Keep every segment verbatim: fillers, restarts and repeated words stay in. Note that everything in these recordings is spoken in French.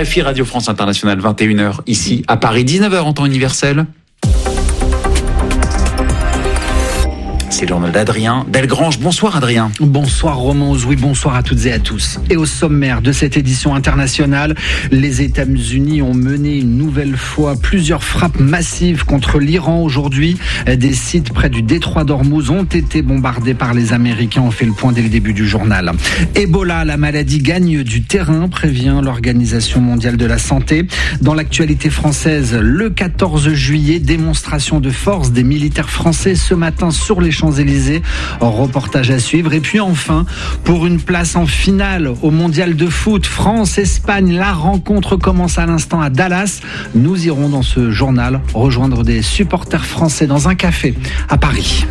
R F I Radio France Internationale, vingt et une heures ici à Paris, dix-neuf heures en temps universel. C'est le journal d'Adrien Delgrange. Bonsoir Adrien. Bonsoir Romain Ozoui, bonsoir à toutes et à tous. Et au sommaire de cette édition internationale, les États-Unis ont mené une nouvelle fois plusieurs frappes massives contre l'Iran aujourd'hui. Des sites près du détroit d'Ormuz ont été bombardés par les Américains. On fait le point dès le début du journal. Ebola, la maladie gagne du terrain, prévient l'Organisation mondiale de la santé. Dans l'actualité française, le quatorze juillet, démonstration de force des militaires français ce matin sur les Champs-Élysées, reportage à suivre. Et puis enfin, pour une place en finale au mondial de foot, France-Espagne, la rencontre commence à l'instant à Dallas. Nous irons dans ce journal rejoindre des supporters français dans un café à Paris.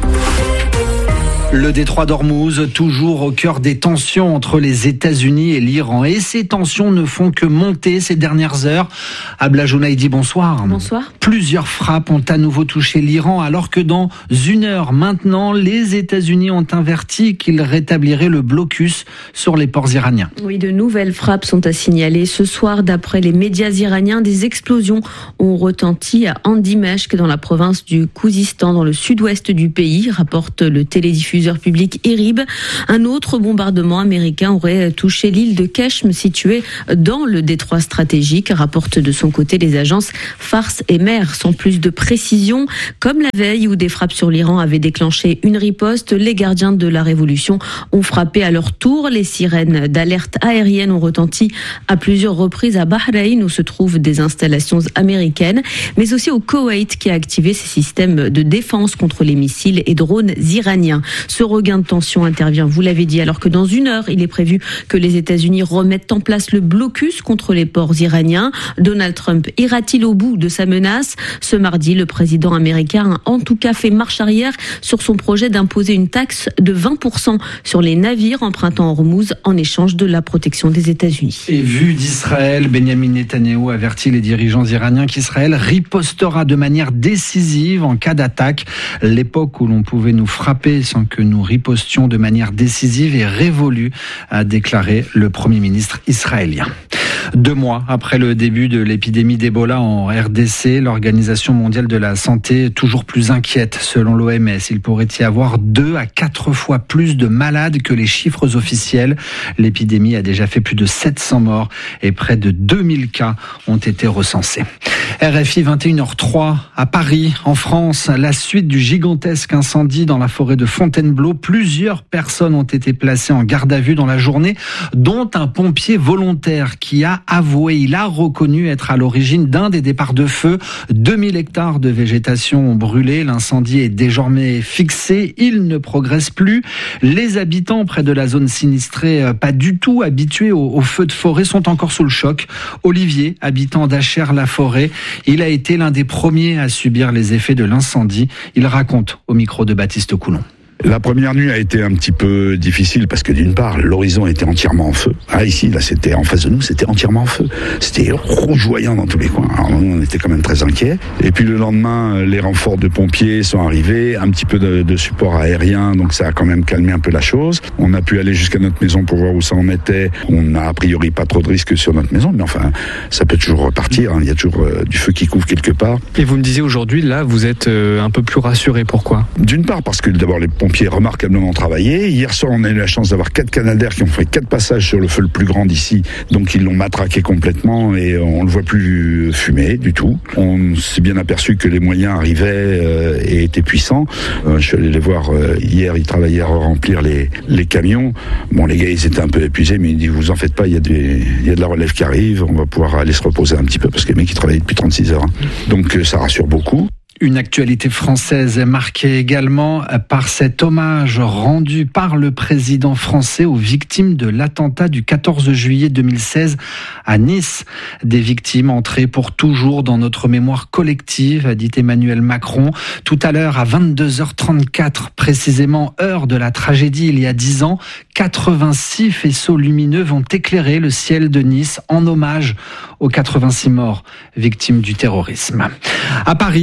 Le détroit d'Ormuz, toujours au cœur des tensions entre les États-Unis et l'Iran. Et ces tensions ne font que monter ces dernières heures. Abla Jounaidi, bonsoir. Bonsoir. Plusieurs frappes ont à nouveau touché l'Iran, alors que dans une heure maintenant, les États-Unis ont averti qu'ils rétabliraient le blocus sur les ports iraniens. Oui, de nouvelles frappes sont à signaler. Ce soir, d'après les médias iraniens, des explosions ont retenti à Andimeshk, dans la province du Khouzistan, dans le sud-ouest du pays, rapporte le télédiffuseur public Irib. Un autre bombardement américain aurait touché l'île de Keshm, située dans le détroit stratégique, rapporte de son côté les agences Fars et Mer. Sans plus de précision, comme la veille où des frappes sur l'Iran avaient déclenché une riposte, les gardiens de la révolution ont frappé à leur tour. Les sirènes d'alerte aérienne ont retenti à plusieurs reprises à Bahreïn, où se trouvent des installations américaines, mais aussi au Koweït, qui a activé ses systèmes de défense contre les missiles et drones iraniens. Ce regain de tension intervient, vous l'avez dit, alors que dans une heure, il est prévu que les États-Unis remettent en place le blocus contre les ports iraniens. Donald Trump ira-t-il au bout de sa menace ? Ce mardi, le président américain a en tout cas fait marche arrière sur son projet d'imposer une taxe de vingt pour cent sur les navires empruntant Ormuz en échange de la protection des États-Unis. Et vu d'Israël, Benyamin Netanyahou avertit les dirigeants iraniens qu'Israël ripostera de manière décisive en cas d'attaque. L'époque où l'on pouvait nous frapper sans que nous ripostions de manière décisive est révolue, a déclaré le Premier ministre israélien. Deux mois après le début de l'épidémie d'Ebola en R D C, l'Organisation mondiale de la santé est toujours plus inquiète. Selon l'O M S, il pourrait y avoir deux à quatre fois plus de malades que les chiffres officiels. L'épidémie a déjà fait plus de sept cents morts et près de deux mille cas ont été recensés. R F I vingt et une heures trois à Paris, en France, la suite du gigantesque incendie dans la forêt de Fontainebleau. Plusieurs personnes ont été placées en garde à vue dans la journée, dont un pompier volontaire qui a avoué, il a reconnu être à l'origine d'un des départs de feu. deux mille hectares de végétation ont brûlé. L'incendie est désormais fixé. Il ne progresse plus. Les habitants près de la zone sinistrée, pas du tout habitués aux, aux feux de forêt, sont encore sous le choc. Olivier, habitant d'Achères-la-Forêt, il a été l'un des premiers à subir les effets de l'incendie. Il raconte au micro de Baptiste Coulon. La première nuit a été un petit peu difficile parce que d'une part, l'horizon était entièrement en feu. Ah, ici, là, c'était en face de nous, c'était entièrement en feu. C'était rougeoyant dans tous les coins. Alors, nous, on était quand même très inquiets. Et puis, le lendemain, les renforts de pompiers sont arrivés, un petit peu de, de support aérien, donc ça a quand même calmé un peu la chose. On a pu aller jusqu'à notre maison pour voir où ça en était. On n'a a priori pas trop de risques sur notre maison, mais enfin, ça peut toujours repartir. Hein. Il y a toujours euh, du feu qui couvre quelque part. Et vous me disiez aujourd'hui, là, vous êtes euh, un peu plus rassuré. Pourquoi ? D'une part, parce que d'abord, les pompiers remarquablement travaillé. Hier soir, on a eu la chance d'avoir quatre canadaires qui ont fait quatre passages sur le feu le plus grand d'ici. Donc, ils l'ont matraqué complètement et on ne le voit plus fumer du tout. On s'est bien aperçu que les moyens arrivaient euh, et étaient puissants. Euh, je suis allé les voir euh, hier, ils travaillaient à remplir les, les camions. Bon, les gars, ils étaient un peu épuisés, mais ils disent, vous en faites pas, il y a des, il y a de la relève qui arrive, on va pouvoir aller se reposer un petit peu parce que les mecs, ils travaillent depuis trente-six heures. Hein. Donc, ça rassure beaucoup. Une actualité française est marquée également par cet hommage rendu par le président français aux victimes de l'attentat du quatorze juillet deux mille seize à Nice. Des victimes entrées pour toujours dans notre mémoire collective, a dit Emmanuel Macron. Tout à l'heure, à vingt-deux heures trente-quatre, précisément heure de la tragédie il y a dix ans, quatre-vingt-six faisceaux lumineux vont éclairer le ciel de Nice en hommage aux quatre-vingt-six morts victimes du terrorisme. À Paris, ce matin,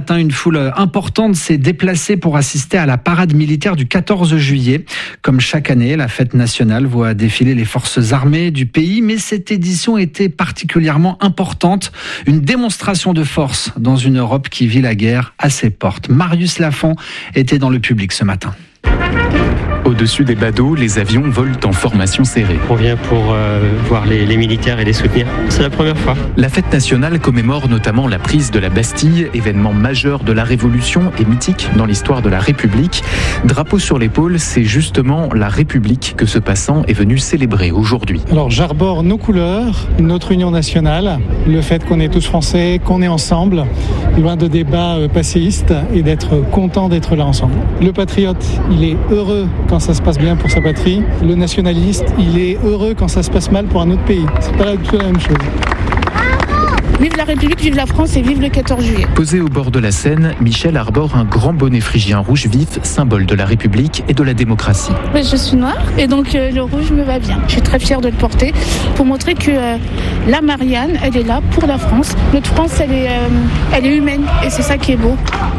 matin, une foule importante s'est déplacée pour assister à la parade militaire du quatorze juillet. Comme chaque année, la fête nationale voit défiler les forces armées du pays, mais cette édition était particulièrement importante. Une démonstration de force dans une Europe qui vit la guerre à ses portes. Marius Lafont était dans le public ce matin. Au-dessus des badauds, les avions volent en formation serrée. On vient pour euh, voir les, les militaires et les soutenir. C'est la première fois. La fête nationale commémore notamment la prise de la Bastille, événement majeur de la Révolution et mythique dans l'histoire de la République. Drapeau sur l'épaule, c'est justement la République que ce passant est venu célébrer aujourd'hui. Alors j'arbore nos couleurs, notre union nationale, le fait qu'on est tous français, qu'on est ensemble, loin de débats passéistes et d'être content d'être là ensemble. Le patriote, il est heureux quand ça se passe bien pour sa patrie. Le nationaliste, il est heureux quand ça se passe mal pour un autre pays. C'est pas du tout la même chose. Vive la République, vive la France et vive le quatorze juillet. Posé au bord de la Seine, Michel arbore un grand bonnet phrygien rouge vif, symbole de la République et de la démocratie. Je suis noire et donc euh, le rouge me va bien. Je suis très fière de le porter pour montrer que euh, la Marianne, elle est là pour la France. Notre France, elle est, euh, elle est humaine et c'est ça qui est beau.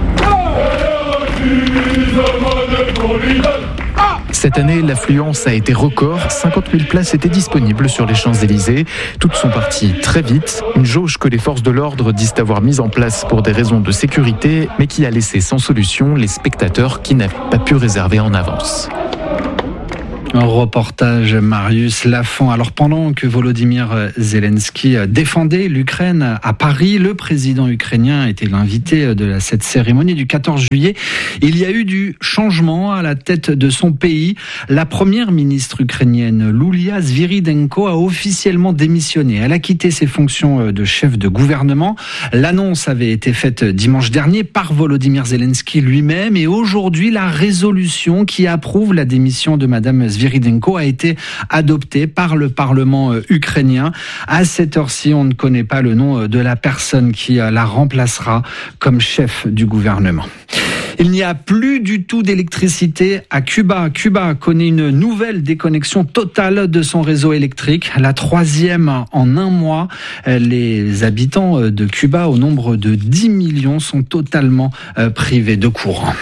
Cette année, l'affluence a été record. cinquante mille places étaient disponibles sur les Champs-Élysées. Toutes sont parties très vite. Une jauge que les forces de l'ordre disent avoir mise en place pour des raisons de sécurité, mais qui a laissé sans solution les spectateurs qui n'avaient pas pu réserver en avance. Un reportage Marius Lafont. Alors pendant que Volodymyr Zelensky défendait l'Ukraine à Paris, le président ukrainien était l'invité de cette cérémonie du quatorze juillet. Il y a eu du changement à la tête de son pays. La première ministre ukrainienne, Loulia Sviridenko, a officiellement démissionné. Elle a quitté ses fonctions de chef de gouvernement. L'annonce avait été faite dimanche dernier par Volodymyr Zelensky lui-même et aujourd'hui, la résolution qui approuve la démission de Madame Sviridenko a été adoptée par le Parlement ukrainien. À cette heure-ci, on ne connaît pas le nom de la personne qui la remplacera comme chef du gouvernement. Il n'y a plus du tout d'électricité à Cuba. Cuba connaît une nouvelle déconnexion totale de son réseau électrique, la troisième en un mois. Les habitants de Cuba, au nombre de dix millions, sont totalement privés de courant.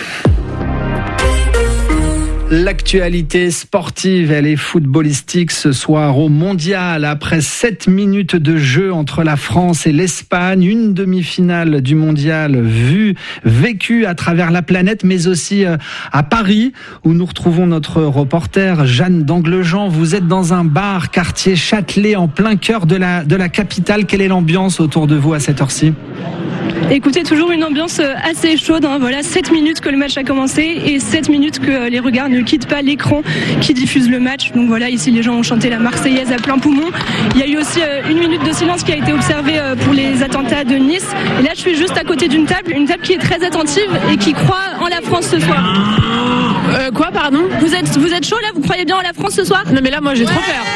L'actualité sportive, elle est footballistique ce soir au Mondial. Après sept minutes de jeu entre la France et l'Espagne, une demi-finale du Mondial vue, vécue à travers la planète, mais aussi à Paris, où nous retrouvons notre reporter Jeanne d'Anglejean. Vous êtes dans un bar quartier Châtelet, en plein cœur de la, de la capitale. Quelle est l'ambiance autour de vous à cette heure-ci ? Écoutez, toujours une ambiance assez chaude, hein. Voilà, sept minutes que le match a commencé et sept minutes que les regards ne quittent pas l'écran qui diffuse le match. Donc voilà, ici les gens ont chanté la Marseillaise à plein poumon. Il y a eu aussi une minute de silence qui a été observée pour les attentats de Nice. Et là, je suis juste à côté d'une table, une table qui est très attentive et qui croit en la France ce soir. Euh, quoi, pardon ? Vous êtes, vous êtes chaud là ? Vous croyez bien en la France ce soir ? Non mais là, moi j'ai trop peur.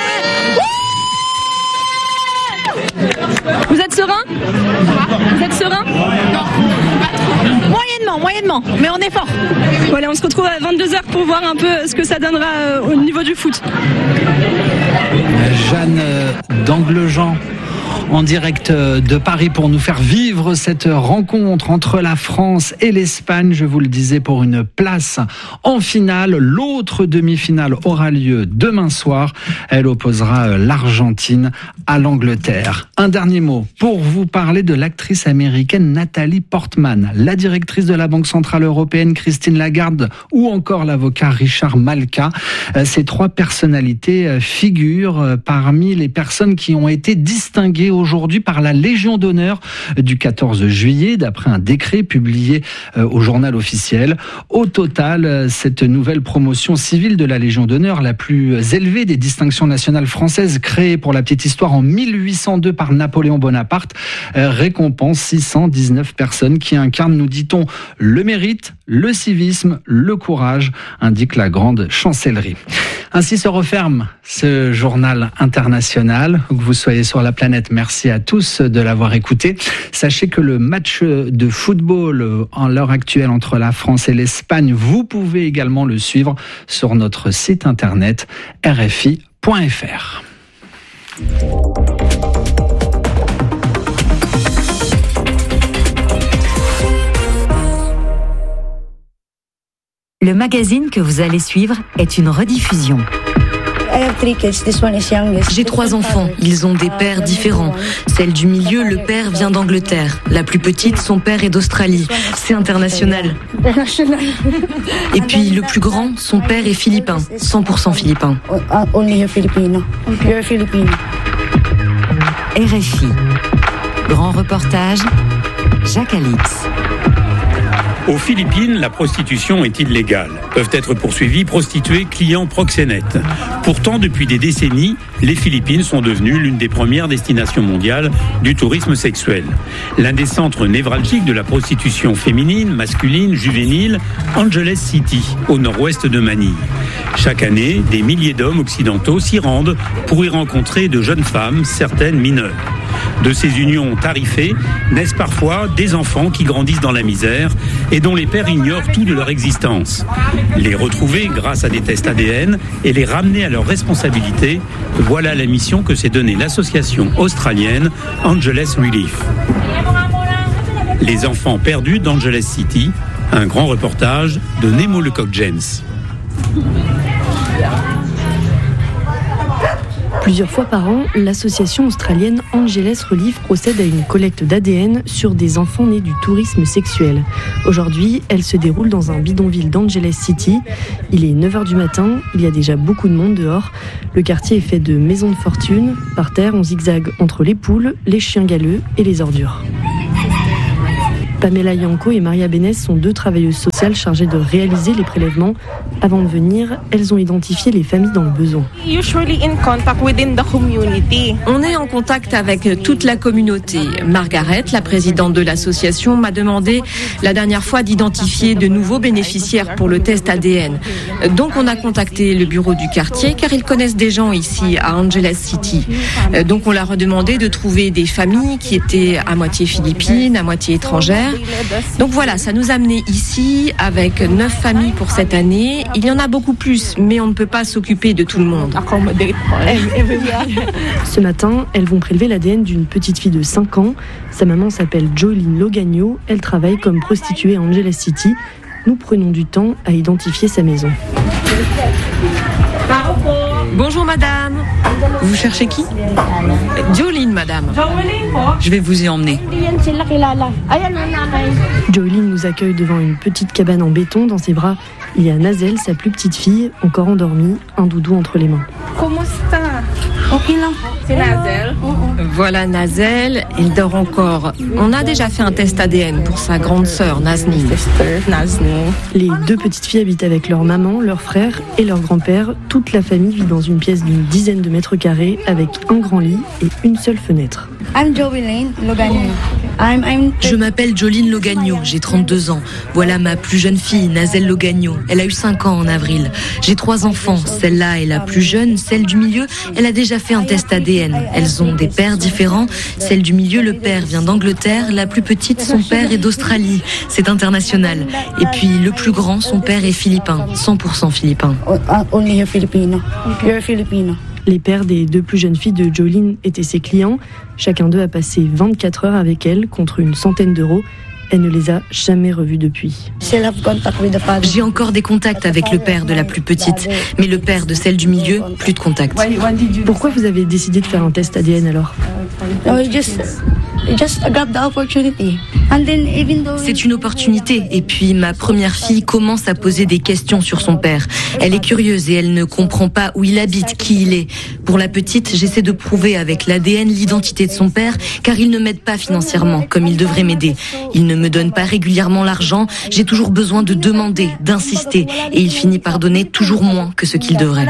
Vous êtes serein ? Vous êtes serein ? Non, pas trop. Moyennement, moyennement, mais on est fort. Voilà, on se retrouve à vingt-deux heures pour voir un peu ce que ça donnera au niveau du foot. Jeanne d'Anglejean, en direct de Paris pour nous faire vivre cette rencontre entre la France et l'Espagne, je vous le disais, pour une place en finale. L'autre demi-finale aura lieu demain soir. Elle opposera l'Argentine à l'Angleterre. Un dernier mot pour vous parler de l'actrice américaine Nathalie Portman, la directrice de la Banque Centrale Européenne Christine Lagarde ou encore l'avocat Richard Malka. Ces trois personnalités figurent parmi les personnes qui ont été distinguées aujourd'hui par la Légion d'honneur du quatorze juillet, d'après un décret publié au journal officiel. Au total, cette nouvelle promotion civile de la Légion d'honneur, la plus élevée des distinctions nationales françaises, créée pour la petite histoire en mille huit cent deux par Napoléon Bonaparte, récompense six cent dix-neuf personnes qui incarnent, nous dit-on, le mérite, le civisme, le courage, indique la grande chancellerie. Ainsi se referme ce journal international. Que vous soyez sur la planète, merci à tous de l'avoir écouté. Sachez que le match de football en l'heure actuelle entre la France et l'Espagne, vous pouvez également le suivre sur notre site internet r f i point f r. Le magazine que vous allez suivre est une rediffusion. J'ai trois enfants, ils ont des pères différents. Celle du milieu, le père vient d'Angleterre. La plus petite, son père est d'Australie. C'est international. Et puis le plus grand, son père est philippin, cent pour cent philippin. R F I. Grand reportage, Jacques Alix. Aux Philippines, la prostitution est illégale. Peuvent être poursuivis prostituées, clients, proxénètes. Pourtant, depuis des décennies, les Philippines sont devenues l'une des premières destinations mondiales du tourisme sexuel. L'un des centres névralgiques de la prostitution féminine, masculine, juvénile, Angeles City, au nord-ouest de Manille. Chaque année, des milliers d'hommes occidentaux s'y rendent pour y rencontrer de jeunes femmes, certaines mineures. De ces unions tarifées naissent parfois des enfants qui grandissent dans la misère et dont les pères ignorent tout de leur existence. Les retrouver grâce à des tests A D N et les ramener à leur responsabilité, voilà la mission que s'est donnée l'association australienne Angeles Relief. Les enfants perdus d'Angeles City, un grand reportage de Nemo Lecoq-James. Plusieurs fois par an, l'association australienne Angeles Relief procède à une collecte d'A D N sur des enfants nés du tourisme sexuel. Aujourd'hui, elle se déroule dans un bidonville d'Angeles City. Il est neuf heures du matin, il y a déjà beaucoup de monde dehors. Le quartier est fait de maisons de fortune. Par terre, on zigzague entre les poules, les chiens galeux et les ordures. Pamela Yanko et Maria Benes sont deux travailleuses sociales chargées de réaliser les prélèvements. Avant de venir, elles ont identifié les familles dans le besoin. On est en contact avec toute la communauté. Margaret, la présidente de l'association, m'a demandé la dernière fois d'identifier de nouveaux bénéficiaires pour le test A D N. Donc on a contacté le bureau du quartier car ils connaissent des gens ici à Angeles City. Donc on leur a demandé de trouver des familles qui étaient à moitié philippines, à moitié étrangères. Donc voilà, ça nous a amené ici avec neuf familles pour cette année. Il y en a beaucoup plus, mais on ne peut pas s'occuper de tout le monde. Ce matin, elles vont prélever l'A D N d'une petite fille de cinq ans. Sa maman s'appelle Jolene Logagno. Elle travaille comme prostituée à Angeles City. Nous prenons du temps à identifier sa maison. Bonjour madame. Vous cherchez qui? Jolene, madame. Je vais vous y emmener. Jolene nous accueille devant une petite cabane en béton. Dans ses bras, il y a Nazel, sa plus petite fille, encore endormie, un doudou entre les mains. C'est Nazel. Voilà Nazel, il dort encore. On a déjà fait un test A D N pour sa grande sœur, Nazni. Les deux petites filles habitent avec leur maman, leur frère et leur grand-père. Toute la famille vit dans une pièce d'une dizaine de mètres carrés avec un grand lit et une seule fenêtre. Je m'appelle Jolene Logagno, j'ai trente-deux ans. Voilà ma plus jeune fille, Nazel Logagno. Elle a eu cinq ans en avril. J'ai trois enfants. Celle-là est la plus jeune, celle du milieu, elle a déjà fait un test A D N. Elles ont des pères différents. Celle du milieu, le père vient d'Angleterre. La plus petite, son père est d'Australie. C'est international. Et puis le plus grand, son père est philippin, cent pour cent philippin. Les pères des deux plus jeunes filles de Jolene étaient ses clients. Chacun d'eux a passé vingt-quatre heures avec elle contre une centaine d'euros. Elle ne les a jamais revus depuis. J'ai encore des contacts avec le père de la plus petite, mais le père de celle du milieu, plus de contact. Pourquoi vous avez décidé de faire un test A D N alors? C'est une opportunité. Et puis ma première fille commence à poser des questions sur son père. Elle est curieuse et elle ne comprend pas où il habite, qui il est. Pour la petite, j'essaie de prouver avec l'A D N l'identité de son père, car il ne m'aide pas financièrement comme il devrait m'aider. Il ne me donne pas régulièrement l'argent. J'ai toujours besoin de demander, d'insister, et il finit par donner toujours moins que ce qu'il devrait.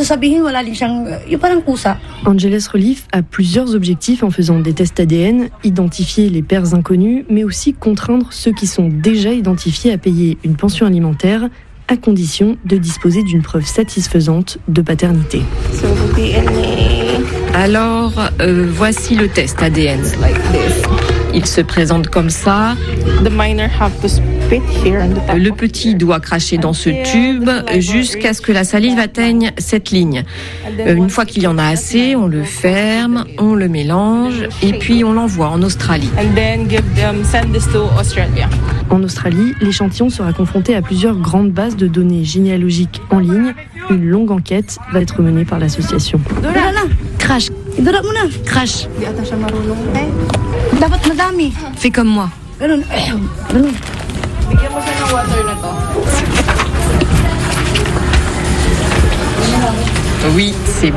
Angeles Relief a plusieurs objectifs en faisant des tests A D N, identifier les pères inconnus, mais aussi contraindre ceux qui sont déjà identifiés à payer une pension alimentaire, à condition de disposer d'une preuve satisfaisante de paternité. Alors, euh, voici le test A D N. Il se présente comme ça. Le petit doit cracher dans ce tube jusqu'à ce que la salive atteigne cette ligne. Une fois qu'il y en a assez, on le ferme, on le mélange et puis on l'envoie en Australie. En Australie, l'échantillon sera confronté à plusieurs grandes bases de données généalogiques en ligne. Une longue enquête va être menée par l'association. Crash. Crash. Fais comme moi. Oui, c'est bon.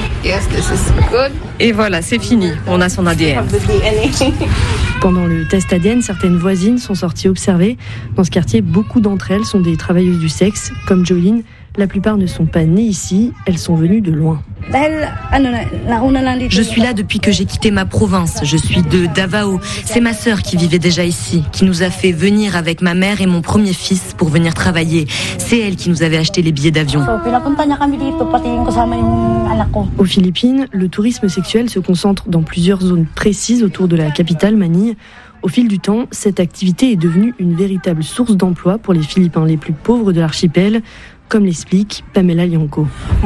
Et voilà, c'est fini. On a son A D N. Pendant le test A D N, certaines voisines sont sorties observer. Dans ce quartier, beaucoup d'entre elles sont des travailleuses du sexe, comme Jolene. La plupart ne sont pas nées ici, elles sont venues de loin. Je suis là depuis que j'ai quitté ma province. Je suis de Davao. C'est ma sœur qui vivait déjà ici, qui nous a fait venir avec ma mère et mon premier fils pour venir travailler. C'est elle qui nous avait acheté les billets d'avion. Aux Philippines, le tourisme sexuel se concentre dans plusieurs zones précises autour de la capitale, Manille. Au fil du temps, cette activité est devenue une véritable source d'emploi pour les Philippins les plus pauvres de l'archipel, comme l'explique Pamela Lianco.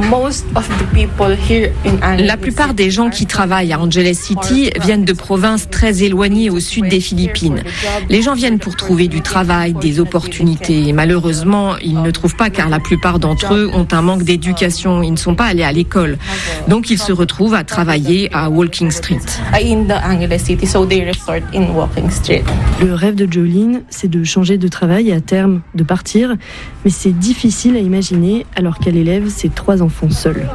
La plupart des gens qui travaillent à Angeles City viennent de provinces très éloignées au sud des Philippines. Les gens viennent pour trouver du travail, des opportunités. Malheureusement, ils ne trouvent pas car la plupart d'entre eux ont un manque d'éducation. Ils ne sont pas allés à l'école. Donc ils se retrouvent à travailler à Walking Street. Le rêve de Jolene, c'est de changer de travail et à terme de partir. Mais c'est difficile à imaginer alors qu'elle élève ses trois enfants seule.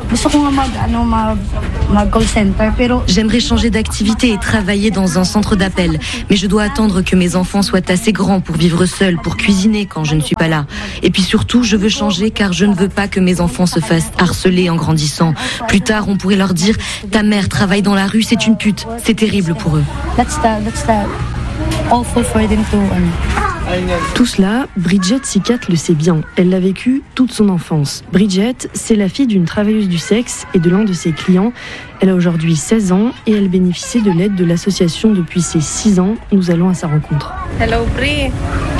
J'aimerais changer d'activité et travailler dans un centre d'appel. Mais je dois attendre que mes enfants soient assez grands pour vivre seuls, pour cuisiner quand je ne suis pas là. Et puis surtout, je veux changer car je ne veux pas que mes enfants se fassent harceler en grandissant. Plus tard, on pourrait leur dire « Ta mère travaille dans la rue, c'est une pute ». C'est terrible pour eux. Tout cela, Bridget Sicat le sait bien. Elle l'a vécu toute son enfance. Bridget, c'est la fille d'une travailleuse du sexe et de l'un de ses clients. Elle a aujourd'hui seize ans et elle bénéficie de l'aide de l'association depuis ses six ans. Nous allons à sa rencontre. Hello, Bri.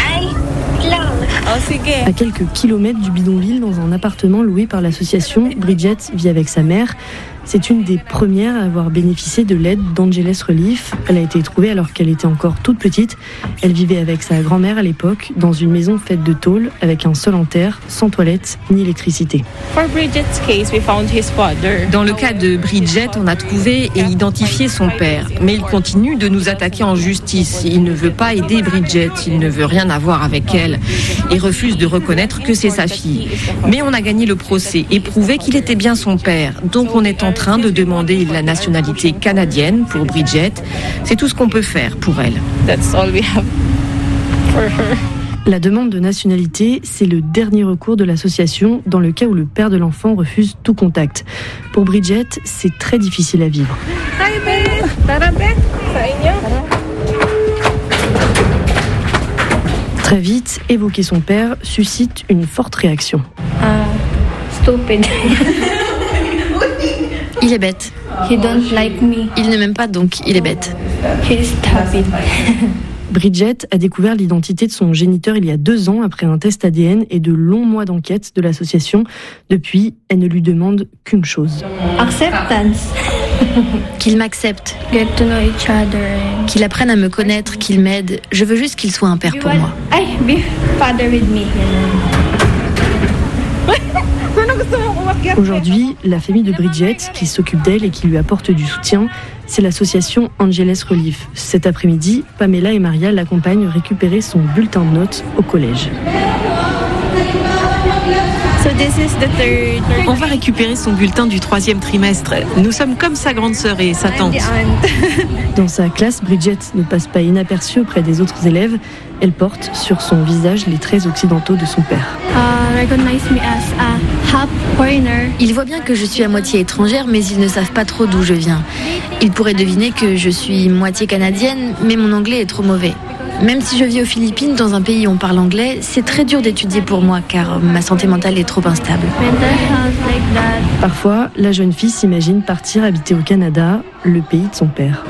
À quelques kilomètres du bidonville, dans un appartement loué par l'association, Bridget vit avec sa mère. C'est une des premières à avoir bénéficié de l'aide d'Angeles Relief. Elle a été trouvée alors qu'elle était encore toute petite. Elle vivait avec sa grand-mère à l'époque, dans une maison faite de tôle, avec un sol en terre, sans toilette ni électricité. Dans le cas de Bridget, on a trouvé et identifié son père. Mais il continue de nous attaquer en justice. Il ne veut pas aider Bridget, il ne veut rien avoir avec elle. Et refuse de reconnaître que c'est sa fille. Mais on a gagné le procès et prouvé qu'il était bien son père. Donc on est en train de demander la nationalité canadienne pour Bridget. C'est tout ce qu'on peut faire pour elle. That's all we have for her. La demande de nationalité, c'est le dernier recours de l'association dans le cas où le père de l'enfant refuse tout contact. Pour Bridget, c'est très difficile à vivre. Très vite, évoquer son père suscite une forte réaction. Uh, stupid. Il est bête. He don't like me. Il ne m'aime pas, donc il est bête. He's stupid. Bridget a découvert l'identité de son géniteur il y a deux ans après un test A D N et de longs mois d'enquête de l'association. Depuis, elle ne lui demande qu'une chose. Acceptance. Qu'il m'accepte. Get to know each other. Qu'il apprenne à me connaître, qu'il m'aide. Je veux juste qu'il soit un père pour moi. Hey, be father with me. Aujourd'hui, la famille de Bridget, qui s'occupe d'elle et qui lui apporte du soutien, c'est l'association Angeles Relief. Cet après-midi, Pamela et Maria l'accompagnent récupérer son bulletin de notes au collège. So this is the third. On va récupérer son bulletin du troisième trimestre. Nous sommes comme sa grande sœur et sa tante. Dans sa classe, Bridget ne passe pas inaperçue auprès des autres élèves. Elle porte sur son visage les traits occidentaux de son père. Uh, recognize me as a half foreigner. Ils voient bien que je suis à moitié étrangère, mais ils ne savent pas trop d'où je viens. Ils pourraient deviner que je suis moitié canadienne, mais mon anglais est trop mauvais. Même si je vis aux Philippines, dans un pays où on parle anglais, c'est très dur d'étudier pour moi car ma santé mentale est trop instable. Parfois, la jeune fille s'imagine partir habiter au Canada, le pays de son père.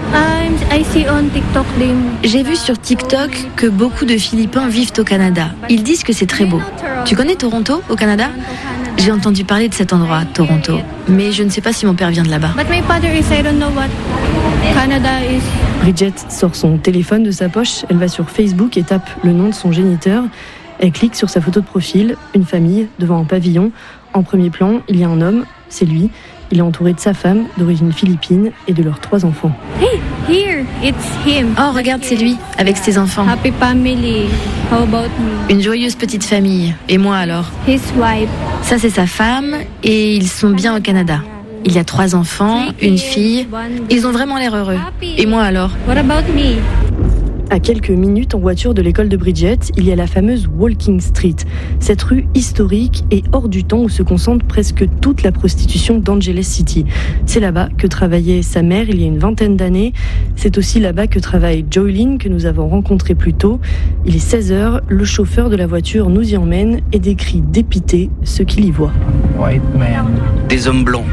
J'ai vu sur TikTok que beaucoup de Philippins vivent au Canada. Ils disent que c'est très beau. Tu connais Toronto, au Canada ? J'ai entendu parler de cet endroit, Toronto, mais je ne sais pas si mon père vient de là-bas. Bridget sort son téléphone de sa poche, elle va sur Facebook et tape le nom de son géniteur. Elle clique sur sa photo de profil, une famille devant un pavillon. En premier plan, il y a un homme, c'est lui. Il est entouré de sa femme, d'origine philippine, et de leurs trois enfants. Hey, here, it's him. Oh, regarde, c'est lui, avec ses enfants. Happy family. How about me? Une joyeuse petite famille. Et moi alors? His wife. Ça, c'est sa femme, et ils sont bien au Canada. Il y a trois enfants, une fille. Ils ont vraiment l'air heureux. Et moi alors? What about me? À quelques minutes en voiture de l'école de Bridget, il y a la fameuse Walking Street. Cette rue historique est hors du temps où se concentre presque toute la prostitution d'Angeles City. C'est là-bas que travaillait sa mère il y a une vingtaine d'années. C'est aussi là-bas que travaille Jolene, que nous avons rencontré plus tôt. Il est seize heures, le chauffeur de la voiture nous y emmène et décrit dépité ce qu'il y voit. Des hommes blancs,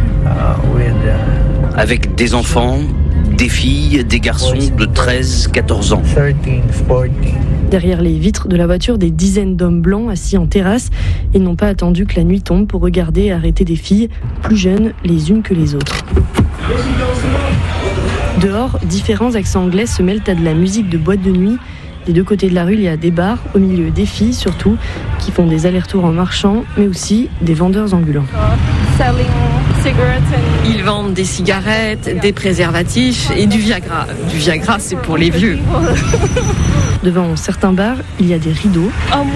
avec des enfants, des filles, des garçons de treize, quatorze ans. Derrière les vitres de la voiture, des dizaines d'hommes blancs assis en terrasse. Ils n'ont pas attendu que la nuit tombe pour regarder et arrêter des filles plus jeunes les unes que les autres. Dehors, différents accents anglais se mêlent à de la musique de boîte de nuit. Des deux côtés de la rue, il y a des bars, au milieu des filles surtout, qui font des allers-retours en marchant, mais aussi des vendeurs ambulants. Ils vendent des cigarettes, des préservatifs et du Viagra. Du Viagra, c'est pour les vieux. Devant certains bars, il y a des rideaux.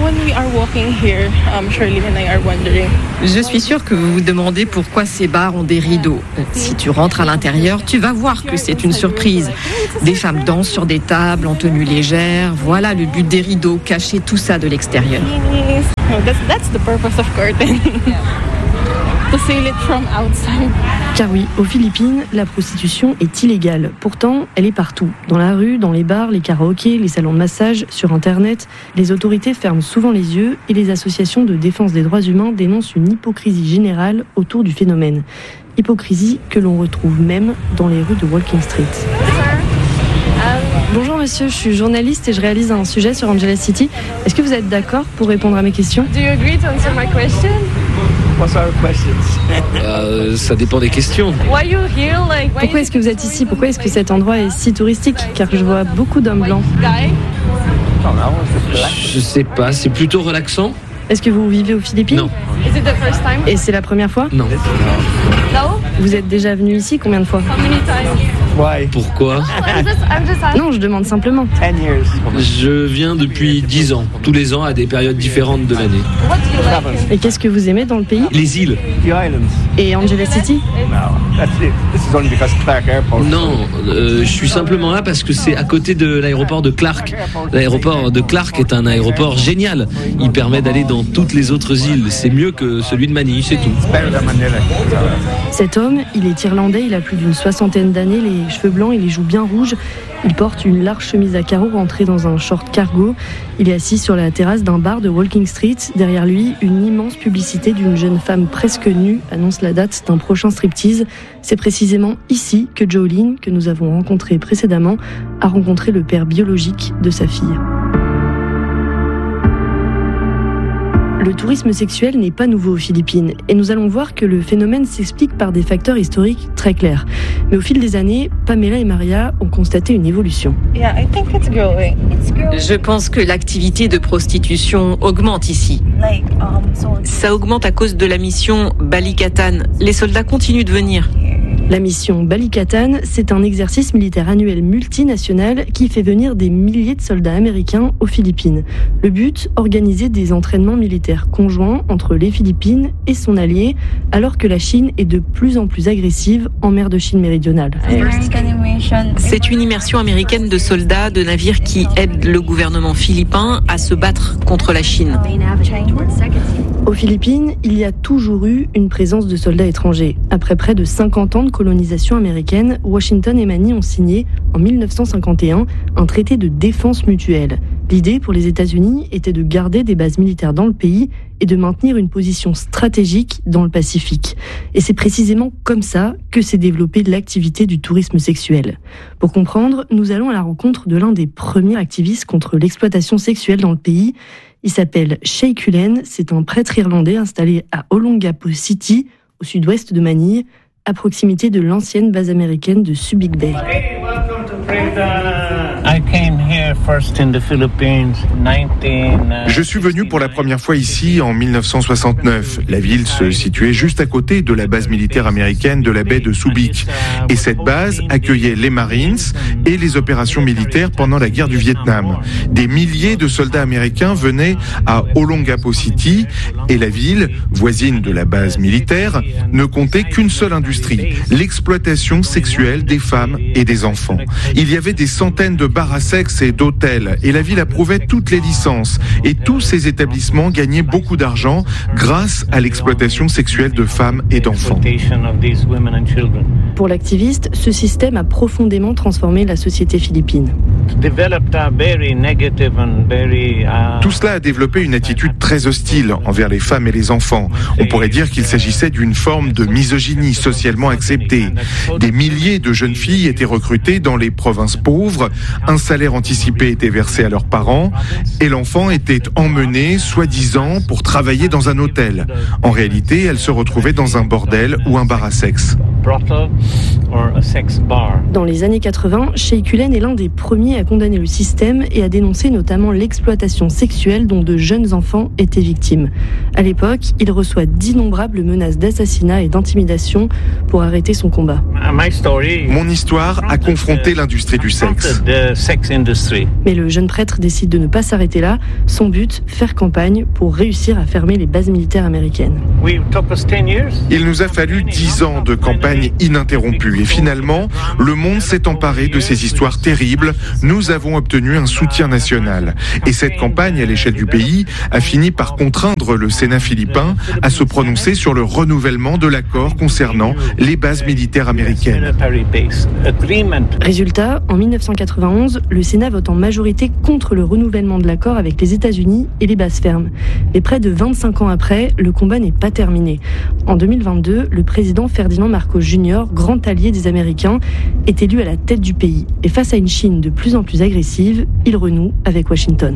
Je suis sûre que vous vous demandez pourquoi ces bars ont des rideaux. Si tu rentres à l'intérieur, tu vas voir que c'est une surprise. Des femmes dansent sur des tables en tenue légère. Voilà le but des rideaux, cacher tout ça de l'extérieur. Car oui, aux Philippines, la prostitution est illégale. Pourtant, elle est partout. Dans la rue, dans les bars, les karaokés, les salons de massage, sur Internet. Les autorités ferment souvent les yeux et les associations de défense des droits humains dénoncent une hypocrisie générale autour du phénomène. Hypocrisie que l'on retrouve même dans les rues de Walking Street. Bonjour monsieur, je suis journaliste et je réalise un sujet sur Angeles City. Est-ce que vous êtes d'accord pour répondre à mes questions? Do you agree to answer my question? What's our questions? euh, ça dépend des questions. Why you here, like, why Pourquoi est-ce que vous êtes ici? Pourquoi est-ce que cet endroit est si touristique? Car je vois beaucoup d'hommes blancs. Je sais pas, c'est plutôt relaxant. Est-ce que vous vivez aux Philippines? Non. Is it the first time? Et c'est la première fois? Non. No? Vous êtes déjà venu ici combien de fois? How many times? Why? Pourquoi? I'm just, I'm just asking. Non, je demande simplement. Je viens depuis dix ans, tous les ans à des périodes différentes de l'année. What do you like? Et qu'est-ce que vous aimez dans le pays? Les îles. Et Angeles City? Non, euh, je suis simplement là parce que c'est à côté de l'aéroport de Clark. L'aéroport de Clark est un aéroport génial. Il permet d'aller dans toutes les autres îles. C'est mieux que celui de Manille, c'est tout. Cet homme, il est irlandais, il a plus d'une soixantaine d'années, les cheveux blancs et les joues bien rouges. Il porte une large chemise à carreaux rentrée dans un short cargo. Il est assis sur la terrasse d'un bar de Walking Street. Derrière lui, une immense publicité d'une jeune femme presque nue annonce la date d'un prochain striptease. C'est précisément ici que Jolene, que nous avons rencontré précédemment, a rencontré le père biologique de sa fille. Le tourisme sexuel n'est pas nouveau aux Philippines et nous allons voir que le phénomène s'explique par des facteurs historiques très clairs. Mais au fil des années, Pamela et Maria ont constaté une évolution. Yeah, I think it's growing. It's growing. Je pense que l'activité de prostitution augmente ici. Like, um, so Ça augmente à cause de la mission Balikatan. Les soldats continuent de venir. La mission Balikatan, c'est un exercice militaire annuel multinational qui fait venir des milliers de soldats américains aux Philippines. Le but, organiser des entraînements militaires conjoints entre les Philippines et son allié, alors que la Chine est de plus en plus agressive en mer de Chine méridionale. C'est une immersion américaine de soldats de navires qui aident le gouvernement philippin à se battre contre la Chine. Aux Philippines, il y a toujours eu une présence de soldats étrangers. Après près de cinquante ans de colonisation américaine, Washington et Manille ont signé, en mille neuf cent cinquante et un, un traité de défense mutuelle. L'idée pour les États-Unis était de garder des bases militaires dans le pays et de maintenir une position stratégique dans le Pacifique. Et c'est précisément comme ça que s'est développée l'activité du tourisme sexuel. Pour comprendre, nous allons à la rencontre de l'un des premiers activistes contre l'exploitation sexuelle dans le pays. Il s'appelle Shay Cullen, c'est un prêtre irlandais installé à Olongapo City, au sud-ouest de Manille, à proximité de l'ancienne base américaine de Subic Bay. Je suis venu pour la première fois ici en mille neuf cent soixante-neuf. La ville se situait juste à côté de la base militaire américaine de la baie de Subic. Et cette base accueillait les Marines et les opérations militaires pendant la guerre du Vietnam. Des milliers de soldats américains venaient à Olongapo City et la ville, voisine de la base militaire, ne comptait qu'une seule industrie, l'exploitation sexuelle des femmes et des enfants. Il y avait des centaines de bars à sexe et d'hôtels et la ville approuvait toutes les licences et tous ces établissements gagnaient beaucoup d'argent grâce à l'exploitation sexuelle de femmes et d'enfants. Pour l'activiste, ce système a profondément transformé la société philippine. Tout cela a développé une attitude très hostile envers les femmes et les enfants. On pourrait dire qu'il s'agissait d'une forme de misogynie socialement acceptée. Des milliers de jeunes filles étaient recrutées dans les provinces pauvres, un salaire anticipé était versé à leurs parents et l'enfant était emmené, soi-disant, pour travailler dans un hôtel. En réalité, elle se retrouvait dans un bordel ou un bar à sexe. Dans les années quatre-vingts, Shay Cullen est l'un des premiers à condamner le système et à dénoncer notamment l'exploitation sexuelle dont de jeunes enfants étaient victimes. À l'époque, il reçoit d'innombrables menaces d'assassinat et d'intimidation pour arrêter son combat. Mon histoire a confronté l'industrie du sexe. Mais le jeune prêtre décide de ne pas s'arrêter là. Son but, faire campagne pour réussir à fermer les bases militaires américaines. Il nous a fallu dix ans de campagne ininterrompue et finalement, le monde s'est emparé de ces histoires terribles. Nous avons obtenu un soutien national. Et cette campagne à l'échelle du pays a fini par contraindre le Sénat philippin à se prononcer sur le renouvellement de l'accord concernant les bases militaires américaines. Résultat, en mille neuf cent quatre-vingt-onze, le Sénat vote en majorité contre le renouvellement de l'accord avec les États-Unis et les bases fermes. Mais près de vingt-cinq ans après, le combat n'est pas terminé. En deux mille vingt-deux, le président Ferdinand Marcos junior, grand allié des Américains, est élu à la tête du pays. Et face à une Chine de plus en plus agressive, il renoue avec Washington.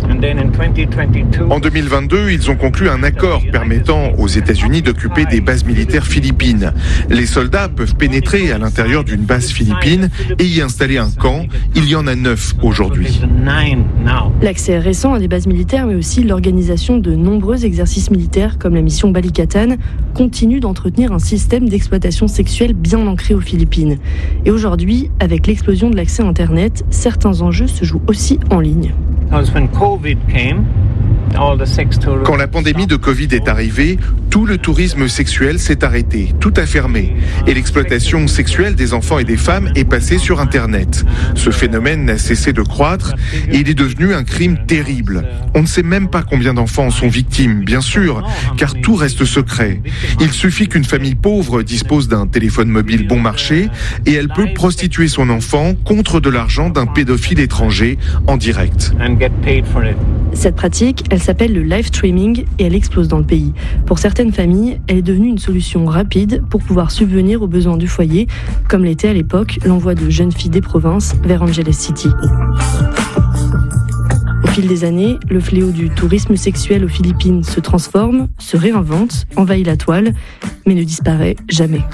En deux mille vingt-deux, ils ont conclu un accord permettant aux États-Unis d'occuper des bases militaires philippines. Les soldats peuvent pénétrer à l'intérieur d'une base philippine et y installer un camp. Il y en a neuf aujourd'hui. L'accès récent à des bases militaires, mais aussi l'organisation de nombreux exercices militaires comme la mission Balikatan, continue d'entretenir un système d'exploitation sexuelle bien ancré aux Philippines. Et aujourd'hui, avec l'explosion de l'accès à Internet, certains enjeux se jouent aussi en ligne. Quand la pandémie de Covid est arrivée, tout le tourisme sexuel s'est arrêté, tout a fermé. Et l'exploitation sexuelle des enfants et des femmes est passée sur Internet. Ce phénomène n'a cessé de croître et il est devenu un crime terrible. On ne sait même pas combien d'enfants en sont victimes, bien sûr, car tout reste secret. Il suffit qu'une famille pauvre dispose d'un téléphone mobile bon marché et elle peut prostituer son enfant contre de l'argent d'un pédophile étranger en direct. Cette pratique, elle s'appelle le live streaming et elle explose dans le pays. Pour certaines familles, elle est devenue une solution rapide pour pouvoir subvenir aux besoins du foyer, comme l'était à l'époque l'envoi de jeunes filles des provinces vers Angeles City. Au fil des années, le fléau du tourisme sexuel aux Philippines se transforme, se réinvente, envahit la toile, mais ne disparaît jamais.